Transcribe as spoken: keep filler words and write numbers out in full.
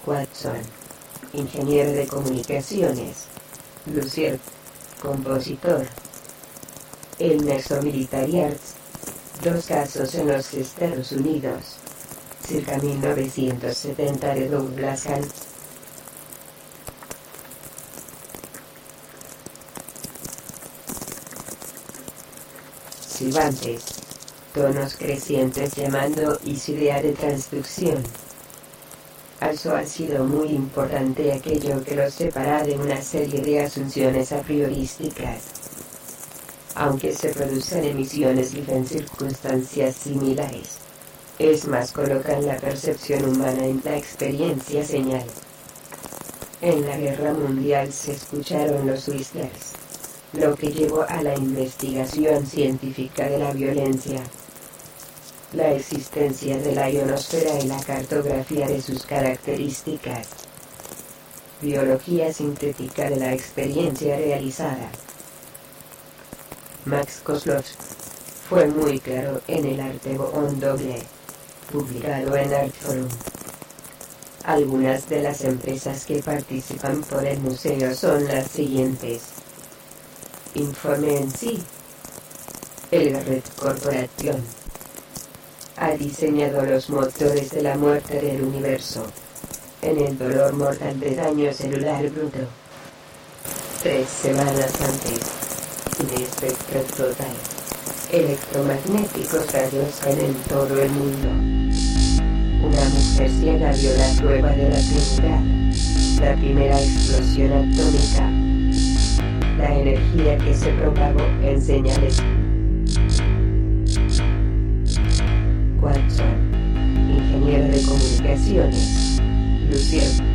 Watson, ingeniero de comunicaciones. Lucier, compositor. El Nexo Military Arts. Dos casos en los Estados Unidos. Circa mil novecientos setenta de Douglas Hunt. Silbantes. Tonos crecientes llamando y su idea de transducción. Also ha sido muy importante aquello que los separa de una serie de asunciones a priorísticas. Aunque se producen emisiones en circunstancias similares, es más colocan la percepción humana en la experiencia señal. En la Guerra Mundial se escucharon los whistles, lo que llevó a la investigación científica de la violencia, la existencia de la ionosfera y la cartografía de sus características, biología sintética de la experiencia realizada. Max Kozloff fue muy claro en el artículo on doble, publicado en Artforum. Algunas de las empresas que participan por el museo son las siguientes. Informe en sí. El Garrett Corporation ha diseñado los motores de la muerte del universo, en el dolor mortal de daño celular bruto. Tres semanas antes, de espectro total, electromagnéticos radios en todo el mundo. Una mujer ciega vio la prueba de la Trinidad, la primera explosión atómica, la energía que se propagó en señales. Watson, ingeniero de comunicaciones. Lucier.